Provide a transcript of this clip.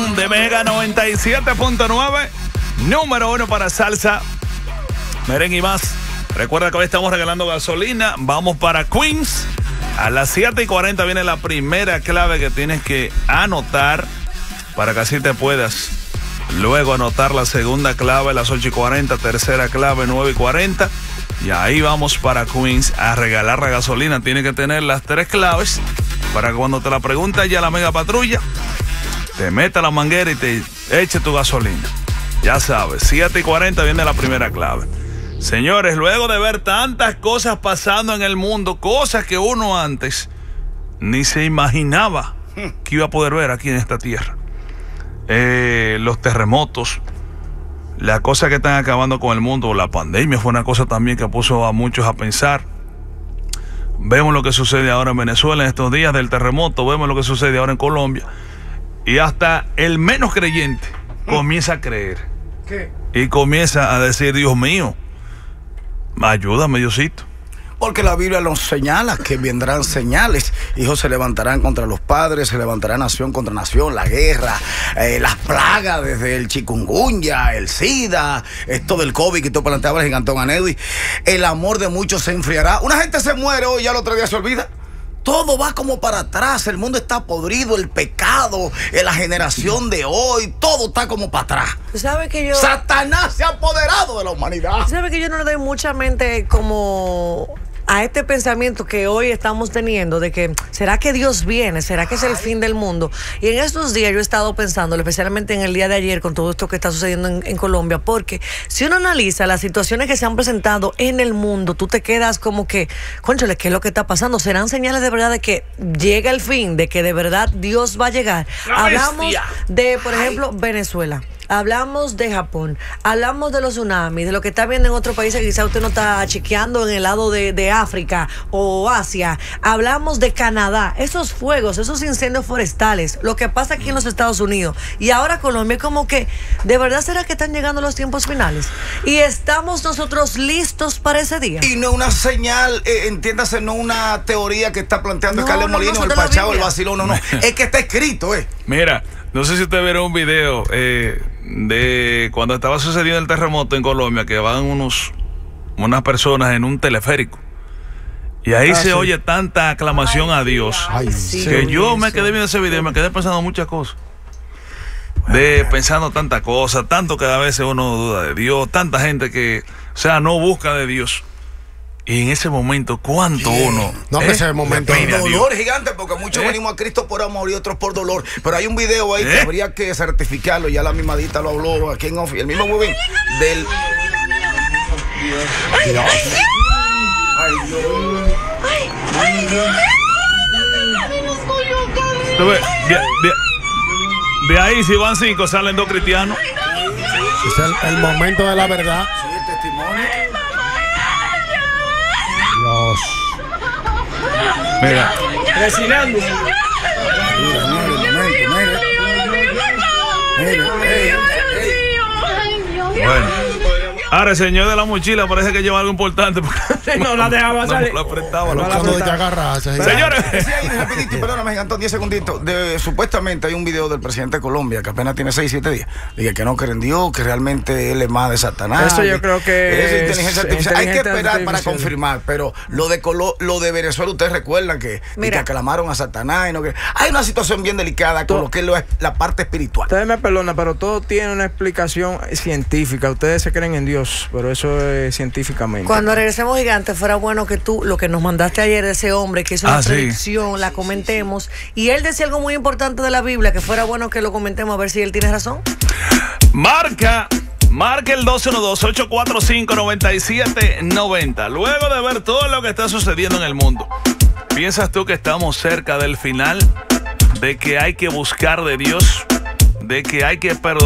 de Mega 97.9, número 1 para salsa, merengue y más. Recuerda que hoy estamos regalando gasolina. Vamos para Queens. A las 7:40 viene la primera clave que tienes que anotar para que así te puedas luego anotar la segunda clave a las 8:40, tercera clave 9:40. Y ahí vamos para Queens a regalar la gasolina. Tienes que tener las 3 claves para que cuando te la pregunta ya la mega patrulla, te meta la manguera y te eche tu gasolina. Ya sabes, 7:40 viene la primera clave. Señores, luego de ver tantas cosas pasando en el mundo, cosas que uno antes ni se imaginaba que iba a poder ver aquí en esta tierra. Los terremotos, las cosas que están acabando con el mundo, la pandemia fue una cosa también que puso a muchos a pensar. Vemos lo que sucede ahora en Venezuela en estos días del terremoto, vemos lo que sucede ahora en Colombia. Y hasta el menos creyente comienza a creer. ¿Qué? Y comienza a decir, Dios mío, ayúdame, Diosito. Porque la Biblia nos señala que vendrán señales. Hijos se levantarán contra los padres, se levantará nación contra nación, la guerra, las plagas, desde el chikungunya, el SIDA, esto del COVID que tú planteabas, el gigantón Anedi. El amor de muchos se enfriará. Una gente se muere hoy, ya el otro día se olvida. Todo va como para atrás, el mundo está podrido, el pecado, la generación de hoy, todo está como para atrás. ¿Sabe que yo... Satanás se ha apoderado de la humanidad. ¿Sabe que yo no le doy mucha mente como a este pensamiento que hoy estamos teniendo de que ¿será que Dios viene? ¿Será que es el fin del mundo? Y en estos días yo he estado pensando, especialmente en el día de ayer con todo esto que está sucediendo en Colombia, porque si uno analiza las situaciones que se han presentado en el mundo, tú te quedas como que, cónchale, ¿qué es lo que está pasando? ¿Serán señales de verdad de que llega el fin, de que de verdad Dios va a llegar? Hablamos de, por ejemplo, Venezuela. Hablamos de Japón, hablamos de los tsunamis, de lo que está viendo en otros países que quizá usted no está chequeando en el lado de África o Asia. Hablamos de Canadá, esos fuegos, esos incendios forestales, lo que pasa aquí en los Estados Unidos. Y ahora Colombia, como que, ¿de verdad será que están llegando los tiempos finales? ¿Y estamos nosotros listos para ese día? Y no una señal, entiéndase, no una teoría que está planteando Carlos Molino, el Pachao, el Vacilón, no. Es que está escrito, Mira, no sé si ustedes vieron un video de cuando estaba sucediendo el terremoto en Colombia, que van unas personas en un teleférico. Y ahí se oye tanta aclamación a Dios. Que yo me quedé viendo ese video y me quedé pensando muchas cosas. Pensando tantas cosas, tanto que a veces uno duda de Dios, tanta gente que, o sea, no busca de Dios. Y en ese momento, ¿cuánto uno? No, que ese momento el dolor gigante, porque muchos venimos a Cristo por amor y otros por dolor. Pero hay un video ahí que habría que certificarlo. Ya la misma Dita lo habló aquí en Off. El mismo movimiento del... Ay, Dios. De ahí, si van 5, salen 2 cristianos. Es el momento de la verdad. Sí, el testimonio. Dios. Mira. Resinando. Bueno. Ahora el señor de la mochila parece que lleva algo importante. No la dejaba salir. No la apretaba. No la agarrarse. Señores. Perdóname, Gigantón, 10 segunditos. Supuestamente hay un video del presidente de Colombia que apenas tiene 6-7 días. Dice que no cree en Dios, que realmente él es más de Satanás. Eso yo creo que es inteligencia artificial. Hay que esperar para confirmar. Pero lo de Venezuela, ustedes recuerdan que aclamaron a Satanás. Y no, que hay una situación bien delicada con lo que es la parte espiritual. Ustedes me perdonan, pero todo tiene una explicación científica. Ustedes se creen en Dios, pero eso es científicamente. Cuando regresemos, Gigante, fuera bueno que tú, lo que nos mandaste ayer de ese hombre que hizo una predicción, la comentemos. Y él decía algo muy importante de la Biblia, que fuera bueno que lo comentemos a ver si él tiene razón. Marca el 212-845-9790. Luego de ver todo lo que está sucediendo en el mundo, ¿piensas tú que estamos cerca del final? ¿De que hay que buscar de Dios? ¿De que hay que perdonar?